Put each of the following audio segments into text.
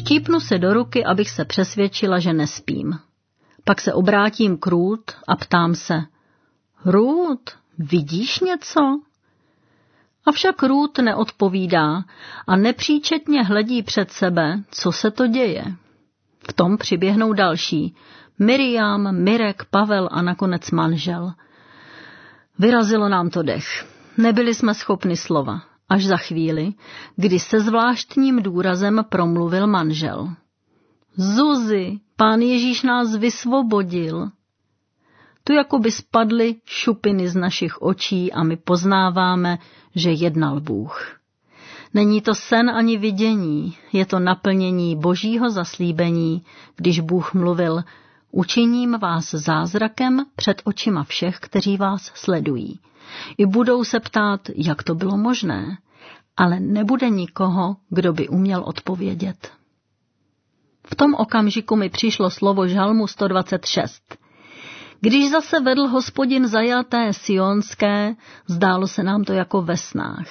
Štípnu se do ruky, abych se přesvědčila, že nespím. Pak se obrátím k Ruth a ptám se: Ruth, vidíš něco? Avšak Ruth neodpovídá a nepříčetně hledí před sebe, co se to děje. V tom přiběhnou další: Miriam, Mirek, Pavel a nakonec manžel. Vyrazilo nám to dech. Nebyli jsme schopni slova. Až za chvíli, kdy se zvláštním důrazem promluvil manžel. Zuzi, Pán Ježíš nás vysvobodil. Tu jakoby spadly šupiny z našich očí a my poznáváme, že jednal Bůh. Není to sen ani vidění, je to naplnění Božího zaslíbení, když Bůh mluvil: Učiním vás zázrakem před očima všech, kteří vás sledují. I budou se ptát, jak to bylo možné, ale nebude nikoho, kdo by uměl odpovědět. V tom okamžiku mi přišlo slovo Žalmu 126. Když zase vedl Hospodin zajaté sionské, zdálo se nám to jako ve snách.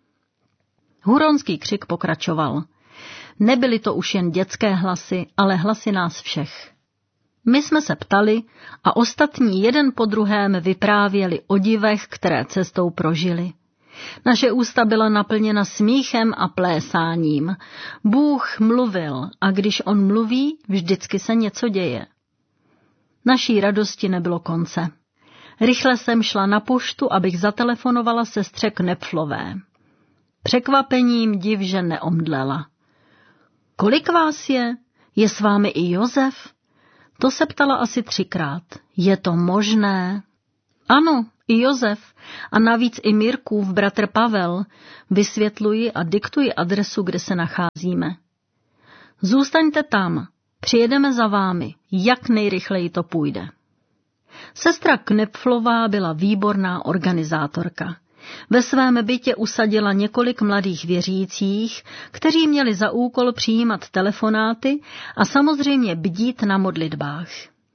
Huronský křik pokračoval. Nebyly to už jen dětské hlasy, ale hlasy nás všech. My jsme se ptali a ostatní jeden po druhém vyprávěli o divech, které cestou prožili. Naše ústa byla naplněna smíchem a plésáním. Bůh mluvil a když on mluví, vždycky se něco děje. Naší radosti nebylo konce. Rychle jsem šla na poštu, abych zatelefonovala sestře Knepflové. Překvapením div, že neomdlela. Kolik vás je? Je s vámi i Josef? To se ptala asi 3krát. Je to možné? Ano, i Josef a navíc i Mirkův bratr Pavel. Vysvětluji a diktuji adresu, kde se nacházíme. Zůstaňte tam, přijedeme za vámi, jak nejrychleji to půjde. Sestra Knepflová byla výborná organizátorka. Ve svém bytě usadila několik mladých věřících, kteří měli za úkol přijímat telefonáty a samozřejmě bdít na modlitbách.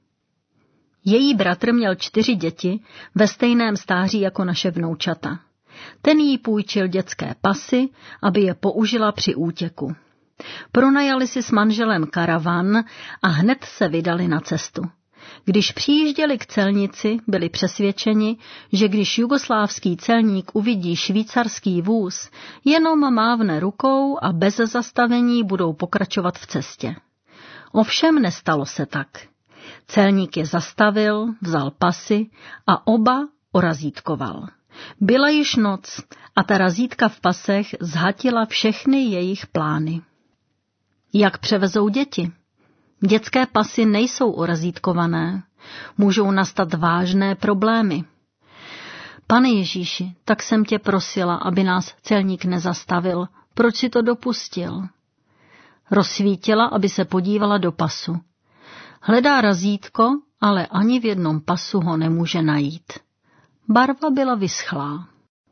Její bratr měl 4 děti ve stejném stáří jako naše vnoučata. Ten jí půjčil dětské pasy, aby je použila při útěku. Pronajali si s manželem karavan a hned se vydali na cestu. Když přijížděli k celnici, byli přesvědčeni, že když jugoslávský celník uvidí švýcarský vůz, jenom mávne rukou a bez zastavení budou pokračovat v cestě. Ovšem nestalo se tak. Celník je zastavil, vzal pasy a oba orazítkoval. Byla již noc a ta razítka v pasech zhatila všechny jejich plány. Jak převezou děti? Dětské pasy nejsou orazítkované. Můžou nastat vážné problémy. Pane Ježíši, tak jsem tě prosila, aby nás celník nezastavil. Proč si to dopustil? Rozsvítila, aby se podívala do pasu. Hledá razítko, ale ani v jednom pasu ho nemůže najít. Barva byla vyschlá.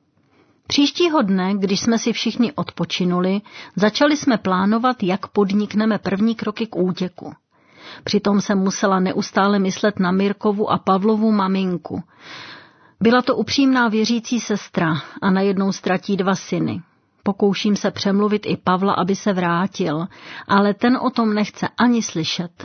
Příštího dne, když jsme si všichni odpočinuli, začali jsme plánovat, jak podnikneme první kroky k útěku. Přitom jsem musela neustále myslet na Mirkovu a Pavlovu maminku. Byla to upřímná věřící sestra a najednou ztratí 2 syny. Pokouším se přemluvit i Pavla, aby se vrátil, ale ten o tom nechce ani slyšet.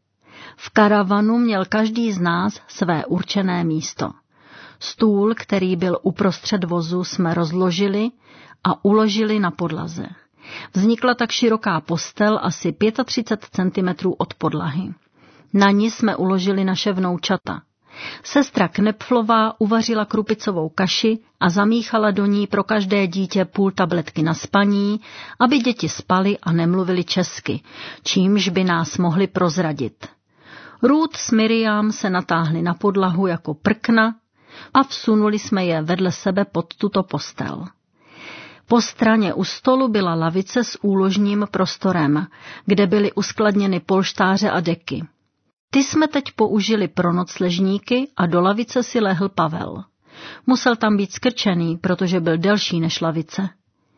V karavanu měl každý z nás své určené místo. Stůl, který byl uprostřed vozu, jsme rozložili a uložili na podlaze. Vznikla tak široká postel asi 35 cm od podlahy. Na ní jsme uložili naše vnoučata. Sestra Knepflová uvařila krupicovou kaši a zamíchala do ní pro každé dítě půl tabletky na spaní, aby děti spaly a nemluvili česky, čímž by nás mohli prozradit. Ruth s Miriam se natáhli na podlahu jako prkna a vsunuli jsme je vedle sebe pod tuto postel. Po straně u stolu byla lavice s úložním prostorem, kde byly uskladněny polštáře a deky. Ty jsme teď použili pro nocležníky a do lavice si lehl Pavel. Musel tam být skrčený, protože byl delší než lavice.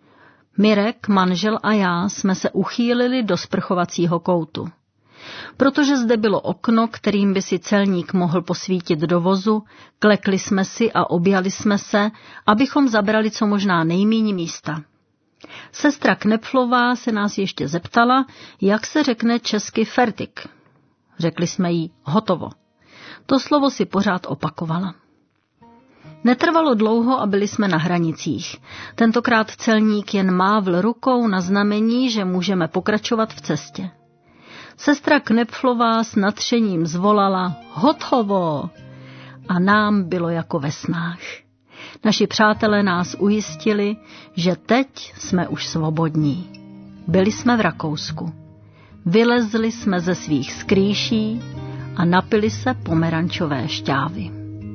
Mirek, manžel a já jsme se uchýlili do sprchovacího koutu. Protože zde bylo okno, kterým by si celník mohl posvítit do vozu, klekli jsme si a objali jsme se, abychom zabrali co možná nejméně místa. Sestra Knepflová se nás ještě zeptala, jak se řekne česky fertik. Řekli jsme jí hotovo. To slovo si pořád opakovala. Netrvalo dlouho a byli jsme na hranicích. Tentokrát celník jen mávl rukou na znamení, že můžeme pokračovat v cestě. Sestra Knepflová s nadšením zvolala hotovo a nám bylo jako ve snách. Naši přátelé nás ujistili, že teď jsme už svobodní. Byli jsme v Rakousku. Vylezli jsme ze svých skrýší a napili se pomerančové šťávy.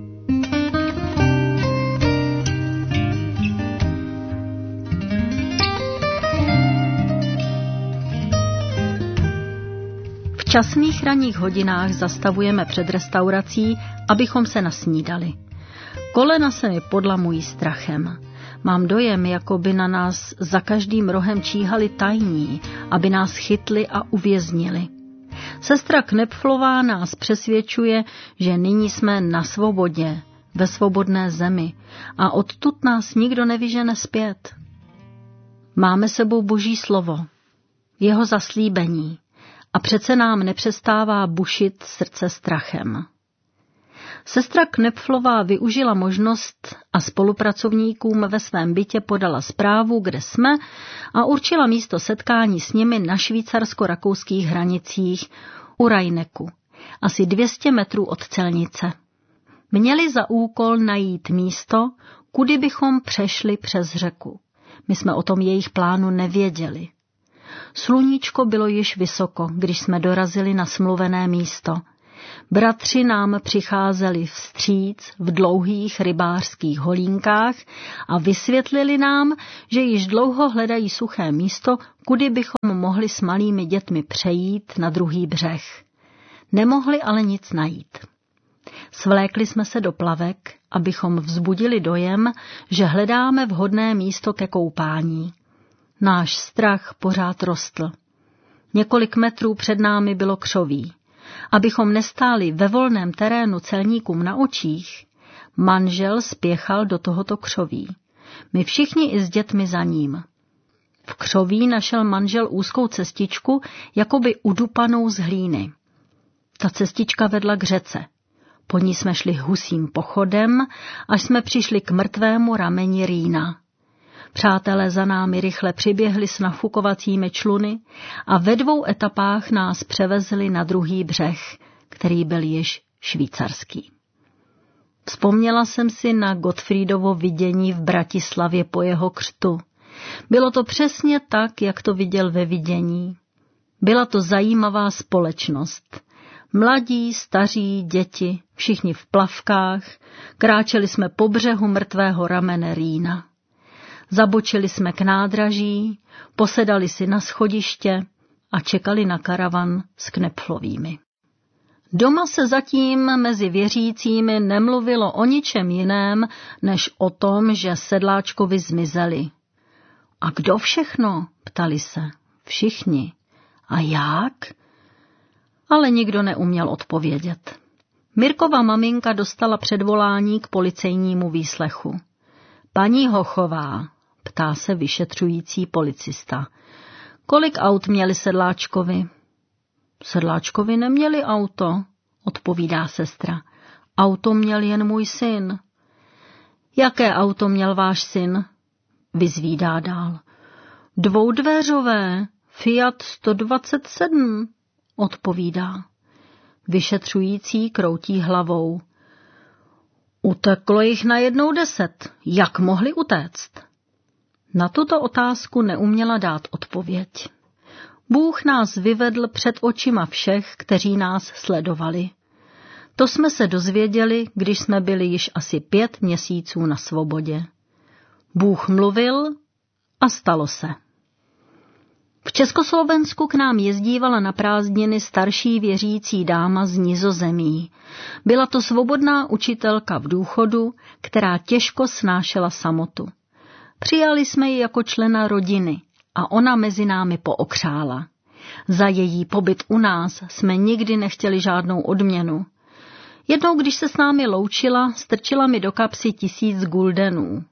V časných ranních hodinách zastavujeme před restaurací, abychom se nasnídali. Kolena se mi podlamují strachem. Mám dojem, jako by na nás za každým rohem číhali tajní, aby nás chytli a uvěznili. Sestra Knepflová nás přesvědčuje, že nyní jsme na svobodě, ve svobodné zemi a odtud nás nikdo nevyžene zpět. Máme sebou Boží slovo, jeho zaslíbení a přece nám nepřestává bušit srdce strachem. Sestra Knepflová využila možnost a spolupracovníkům ve svém bytě podala zprávu, kde jsme, a určila místo setkání s nimi na švýcarsko-rakouských hranicích u Rajneku, asi 200 metrů od celnice. Měli za úkol najít místo, kudy bychom přešli přes řeku. My jsme o tom jejich plánu nevěděli. Sluníčko bylo již vysoko, když jsme dorazili na smluvené místo. Bratři nám přicházeli vstříc v dlouhých rybářských holínkách a vysvětlili nám, že již dlouho hledají suché místo, kudy bychom mohli s malými dětmi přejít na druhý břeh. Nemohli ale nic najít. Svlékli jsme se do plavek, abychom vzbudili dojem, že hledáme vhodné místo ke koupání. Náš strach pořád rostl. Několik metrů před námi bylo křoví. Abychom nestáli ve volném terénu celníkům na očích, manžel spěchal do tohoto křoví. My všichni i s dětmi za ním. V křoví našel manžel úzkou cestičku, jakoby udupanou z hlíny. Ta cestička vedla k řece. Po ní jsme šli husím pochodem, až jsme přišli k mrtvému rameni Rýna. Přátelé za námi rychle přiběhli s nafukovacími čluny a ve 2 etapách nás převezli na druhý břeh, který byl již švýcarský. Vzpomněla jsem si na Gottfriedovo vidění v Bratislavě po jeho křtu. Bylo to přesně tak, jak to viděl ve vidění. Byla to zajímavá společnost. Mladí, staří, děti, všichni v plavkách, kráčeli jsme po břehu mrtvého ramene Rýna. Zabočili jsme k nádraží, posedali si na schodiště a čekali na karavan s Knepflovými. Doma se zatím mezi věřícími nemluvilo o ničem jiném, než o tom, že Sedláčkovi zmizeli. A kdo všechno? Ptali se. Všichni. A jak? Ale nikdo neuměl odpovědět. Mirkova maminka dostala předvolání k policejnímu výslechu. Paní Hochová, ptá se vyšetřující policista, kolik aut měli Sedláčkovi? Sedláčkovi neměli auto, odpovídá sestra. Auto měl jen můj syn. Jaké auto měl váš syn? Vyzvídá dál. 2dveřové, Fiat 127, odpovídá. Vyšetřující kroutí hlavou. Uteklo jich najednou 10. Jak mohli utéct? Na tuto otázku neuměla dát odpověď. Bůh nás vyvedl před očima všech, kteří nás sledovali. To jsme se dozvěděli, když jsme byli již asi 5 měsíců na svobodě. Bůh mluvil a stalo se. V Československu k nám jezdívala na prázdniny starší věřící dáma z Nizozemí. Byla to svobodná učitelka v důchodu, která těžko snášela samotu. Přijali jsme ji jako člena rodiny a ona mezi námi pookřála. Za její pobyt u nás jsme nikdy nechtěli žádnou odměnu. Jednou, když se s námi loučila, strčila mi do kapsy 1000 guldenů.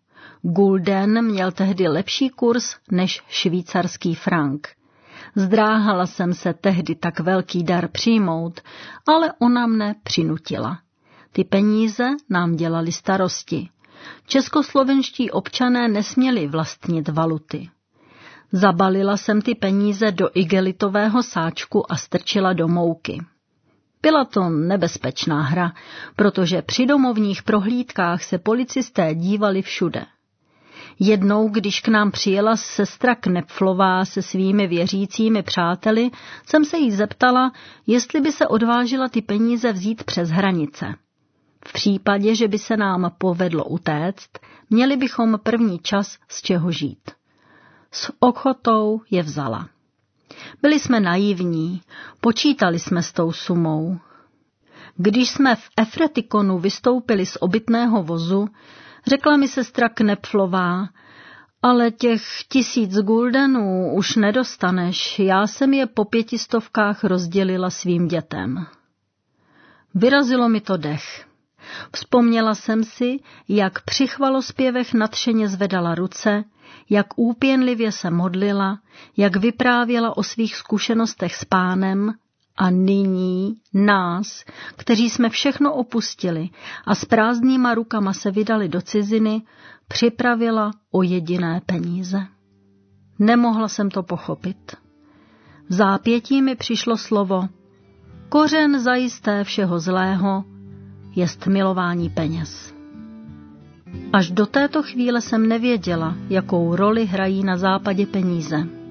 Gulden měl tehdy lepší kurz než švýcarský frank. Zdráhala jsem se tehdy tak velký dar přijmout, ale ona mne přinutila. Ty peníze nám dělaly starosti. Českoslovenští občané nesměli vlastnit valuty. Zabalila jsem ty peníze do igelitového sáčku a strčila do mouky. Byla to nebezpečná hra, protože při domovních prohlídkách se policisté dívali všude. Jednou, když k nám přijela sestra Knepflová se svými věřícími přáteli, jsem se jí zeptala, jestli by se odvážila ty peníze vzít přes hranice. V případě, že by se nám povedlo utéct, měli bychom první čas z čeho žít. S ochotou je vzala. Byli jsme naivní, počítali jsme s tou sumou. Když jsme v Efretikonu vystoupili z obytného vozu, řekla mi sestra Knepflová, ale těch 1000 guldenů už nedostaneš, já jsem je po 500 rozdělila svým dětem. Vyrazilo mi to dech. Vzpomněla jsem si, jak při chvalospěvech nadšeně zvedala ruce, jak úpěnlivě se modlila, jak vyprávěla o svých zkušenostech s Pánem a nyní nás, kteří jsme všechno opustili a s prázdnýma rukama se vydali do ciziny, připravila o jediné peníze. Nemohla jsem to pochopit. V zápětí mi přišlo slovo: kořen zajisté všeho zlého jest milování peněz. Až do této chvíle jsem nevěděla, jakou roli hrají na západě peníze.